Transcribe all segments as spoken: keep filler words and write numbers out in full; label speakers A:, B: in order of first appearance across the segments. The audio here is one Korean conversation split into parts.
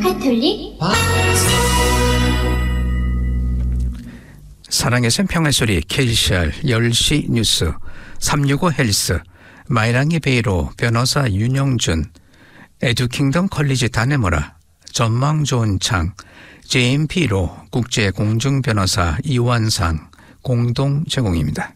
A: 카톨릭
B: 사랑의 샘 평화의 소리 케이씨알 열 시 뉴스 삼육오 헬스 마이랑이 베이로 변호사 윤영준 에듀킹덤 컬리지 다네모라 전망 좋은 창 제이엠피로 국제공중변호사 이완상 공동 제공입니다.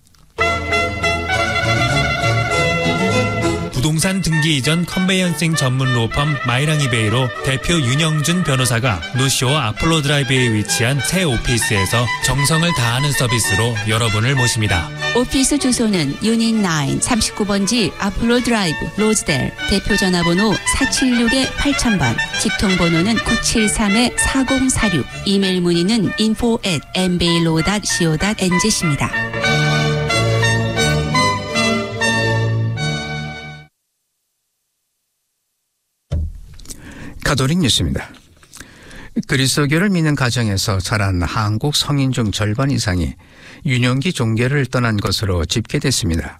C: 부동산 등기 이전 컨베이언싱 전문 로펌 마이랑이베이로 대표 윤영준 변호사가 노쇼와 아폴로 드라이브에 위치한 새 오피스에서 정성을 다하는 서비스로 여러분을 모십니다.
D: 오피스 주소는 유닛 나인 삼십구 번지 아폴로 드라이브 로즈델. 대표 전화번호 사칠육 팔천 번. 직통번호는 구칠삼 사공사육. 이메일 문의는 인포 앳 엠베일로 닷 씨오 닷 엔지씨입니다.
B: 가톨릭 뉴스입니다. 그리스도교를 믿는 가정에서 자란 한국 성인 중 절반 이상이 유년기 종교를 떠난 것으로 집계됐습니다.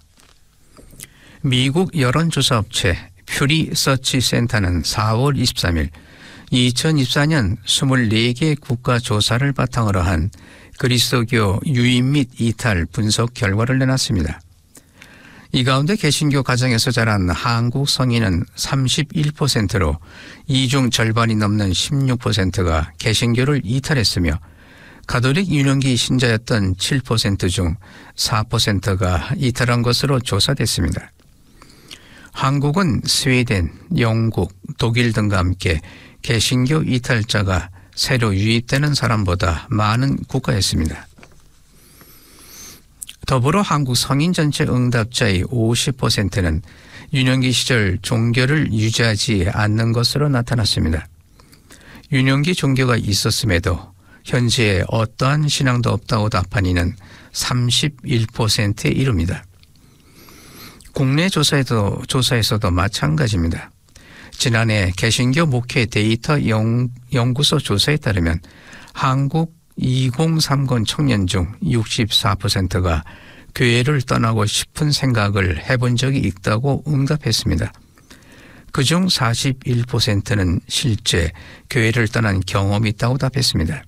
B: 미국 여론조사업체 퓨리 서치 센터는 사월 이십삼일 이천이십사 년 이십사 개 국가 조사를 바탕으로 한 그리스도교 유입 및 이탈 분석 결과를 내놨습니다. 이 가운데 개신교 가정에서 자란 한국 성인은 삼십일 퍼센트로 이 중 절반이 넘는 십육 퍼센트가 개신교를 이탈했으며 가톨릭 유년기 신자였던 칠 퍼센트 중 사 퍼센트가 이탈한 것으로 조사됐습니다. 한국은 스웨덴, 영국, 독일 등과 함께 개신교 이탈자가 새로 유입되는 사람보다 많은 국가였습니다. 더불어 한국 성인 전체 응답자의 오십 퍼센트는 유년기 시절 종교를 유지하지 않는 것으로 나타났습니다. 유년기 종교가 있었음에도 현재 어떠한 신앙도 없다고 답한 이는 삼십일 퍼센트에 이릅니다. 국내 조사에도, 조사에서도 마찬가지입니다. 지난해 개신교 목회 데이터 연, 연구소 조사에 따르면 한국 이공삼공 청년 중 육십사 퍼센트가 교회를 떠나고 싶은 생각을 해본 적이 있다고 응답했습니다. 그중 사십일 퍼센트는 실제 교회를 떠난 경험이 있다고 답했습니다.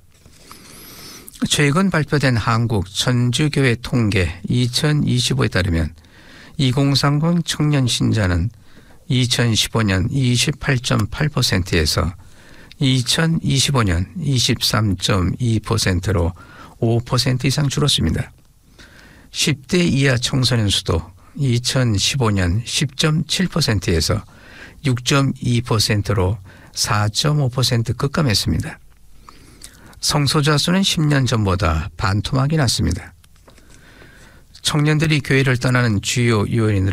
B: 최근 발표된 한국 천주교회 통계 이천이십오에 따르면 이공삼공 청년 신자는 이천십오 년 이십팔 점 팔 퍼센트에서 이천이십오 년 이십삼 점 이 퍼센트로 오 퍼센트 이상 줄었습니다. 십 대 이하 청소년 수도 이천십오 년 십 점 칠 퍼센트에서 육 점 이 퍼센트로 사 점 오 퍼센트 급감했습니다. 성소자 수는 십 년 전보다 반토막이 났습니다. 청년들이 교회를 떠나는 주요 요인으로